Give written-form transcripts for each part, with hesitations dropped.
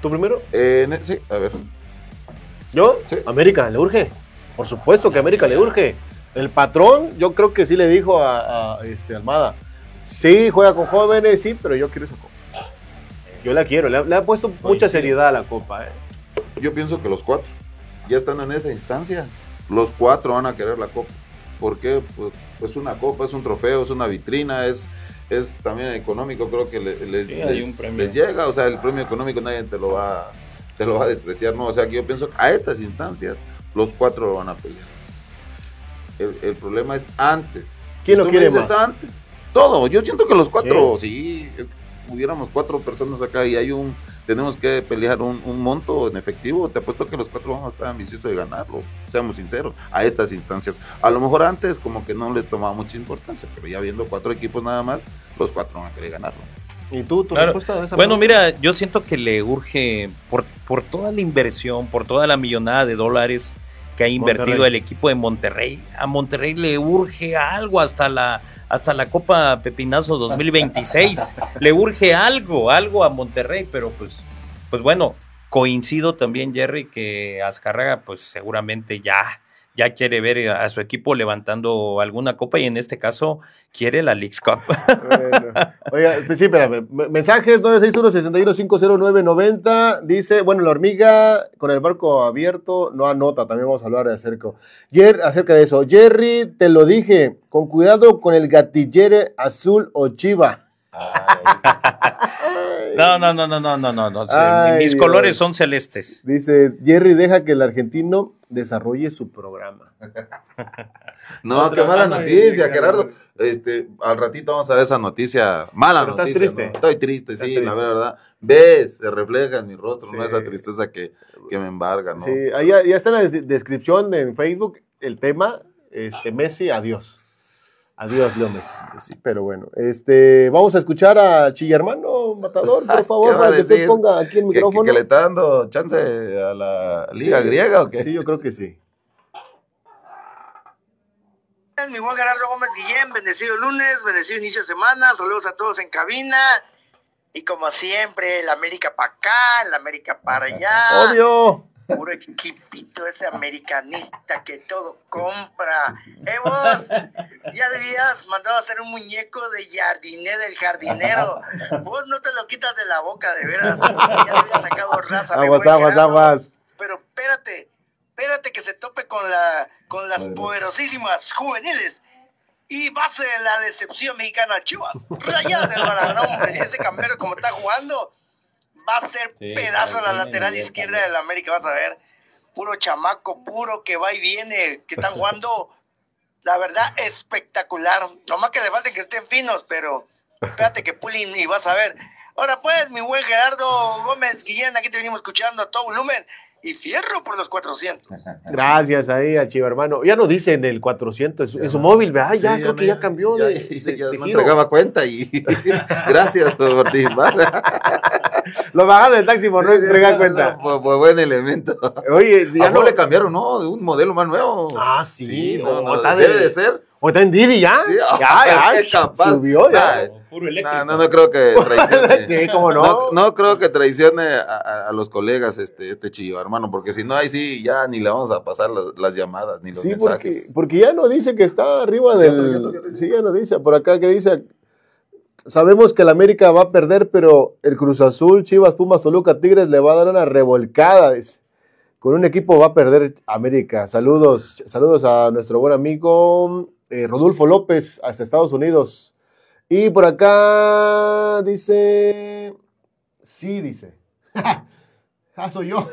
¿Tú primero? Sí, a ver. ¿Yo? Sí. América, le urge. Por supuesto que América le urge. El patrón, yo creo que sí le dijo a Almada. Sí, juega con jóvenes, sí, pero yo quiero esa copa. Yo la quiero. Le ha puesto mucha seriedad a la copa. Yo pienso que los 4 ya están en esa instancia. Los 4 van a querer la copa. ¿Por qué? Pues una copa, es un trofeo, es una vitrina, es también económico. Creo que les llega. O sea, el premio económico nadie te lo va a despreciar, ¿no? O sea, que yo pienso que a estas instancias los 4 lo van a pelear. El problema es antes. ¿Quién lo quiere más? Antes. Todo. Yo siento que los 4, sí, hubiéramos 4 personas acá y tenemos que pelear un monto en efectivo. Te apuesto que los 4 vamos a estar ambiciosos de ganarlo, seamos sinceros, a estas instancias. A lo mejor antes como que no le tomaba mucha importancia, pero ya viendo 4 equipos nada más, los 4 van a querer ganarlo. ¿Y tu respuesta a esa Bueno, mira, yo siento que le urge por toda la inversión, por toda la millonada de dólares que ha invertido el equipo de Monterrey. A Monterrey le urge algo hasta la Copa Pepinazo 2026. Le urge algo a Monterrey, pero pues bueno, coincido también, Jerry, que Azcárraga pues seguramente ya quiere ver a su equipo levantando alguna copa y en este caso quiere la Leagues Cup. Bueno. Oiga, sí, espérame. Mensajes 961-610990. Dice, bueno, la hormiga con el barco abierto no anota. También vamos a hablar acerca de eso. Jerry, te lo dije, con cuidado con el gatillere azul o chiva. No. Mis Dios. colores son celestes. Dice, Jerry, deja que el argentino desarrolle su programa. No, qué mala noticia, Gerardo. Al ratito vamos a ver esa noticia, mala pero noticia. ¿estás triste? ¿No? Estoy triste, ¿Estás sí, triste? la verdad. Ves, se refleja en mi rostro, Sí. ¿no? Esa tristeza que me embarga, ¿no? Sí, ahí ya está en la descripción en Facebook el tema, Messi, adiós. Adiós, Leo Messi. Sí, pero bueno, vamos a escuchar a Chillermano Matador, por favor, ¿Qué va para a que usted decir? ponga aquí el micrófono. ¿Que le está dando chance a la Liga Sí, Griega o qué? Sí, yo creo que sí. Mi buen Gerardo Gómez Guillén, bendecido lunes, bendecido inicio de semana, saludos a todos en cabina, y como siempre, la América para acá, la América para allá. Obvio. Puro equipito ese americanista que todo compra. Vos, ya debías mandado a hacer un muñeco de Jardiné del jardinero. Vos no te lo quitas de la boca, de veras. Ya le habías sacado raza. Aguas. Pero espérate que se tope con las poderosísimas juveniles. Y va a ser la decepción mexicana, Chivas. Rayadas del Guadalajara, hombre. Ese Campero como está jugando, va a ser pedazo a la lateral izquierda del América, vas a ver. Puro chamaco, puro que va y viene, que están jugando, la verdad, espectacular. Nomás que le falten que estén finos, pero espérate que pulen y vas a ver. Ahora pues, mi buen Gerardo Gómez Guillén, aquí te venimos escuchando a todo volumen. Y fierro por los 400. Gracias ahí a Chiva, hermano. Ya no dice en el 400, en su móvil, ¿verdad? Sí, ya creo que ya cambió de ya no giro. entregaba cuenta y gracias por participar. Lo bajaron del taxi por no entregar cuenta. Pues buen elemento. Oye, si ¿A ya no le cambiaron, no? De un modelo más nuevo. Ah, sí. No, está debe de ser. O está en Didi ya. Sí, Ya, es capaz. subió ya. Puro eléctrico. No creo que traicione. Sí, cómo no. No creo que traicione a los colegas este Chillo, hermano, porque si no, ahí sí ya ni le vamos a pasar las llamadas ni los Sí, mensajes. porque ya no dice que está arriba del... Sí, ya no dice. Por acá que dice... Sabemos que el América va a perder, pero el Cruz Azul, Chivas, Pumas, Toluca, Tigres le va a dar una revolcada. Con un equipo va a perder América. Saludos a nuestro buen amigo Rodolfo López, hasta Estados Unidos. Y por acá dice... Sí, dice. Soy yo.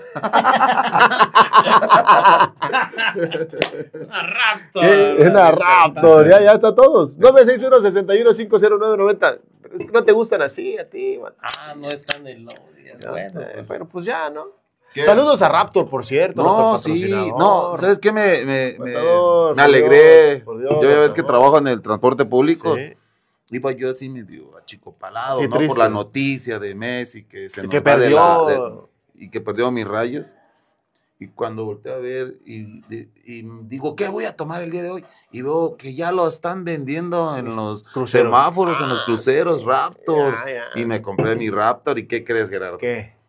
Una Raptor. Ya está todos. 961-61-50990. No te gustan así a ti, man. No están en el Bueno, pues ya, ¿no? ¿Qué? Saludos a Raptor, por cierto. No, sí, no, ¿sabes qué? Me Matador, alegré. por Dios, Yo ya ves por que favor. trabajo en el transporte público. Sí. Iba yo así medio achicopalado, Sí, ¿no? triste. Por la noticia de Messi que se Y nos que va perdió. y que perdió mis rayos. Y cuando volteé a ver y digo, ¿qué voy a tomar el día de hoy? Y veo que ya lo están vendiendo en los cruceros. semáforos, en los cruceros, sí. Raptor. Ya. Y me compré mi Raptor. ¿Y qué crees, Gerardo? ¿Qué?